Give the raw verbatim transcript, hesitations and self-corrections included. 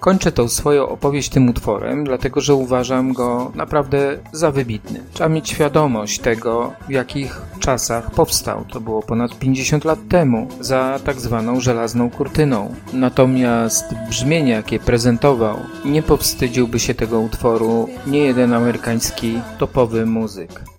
Kończę tą swoją opowieść tym utworem, dlatego że uważam go naprawdę za wybitny. Trzeba mieć świadomość tego, w jakich czasach powstał. To było ponad pięćdziesiąt lat temu, za tak zwaną żelazną kurtyną. Natomiast brzmienie, jakie prezentował, nie powstydziłby się tego utworu niejeden amerykański topowy muzyk.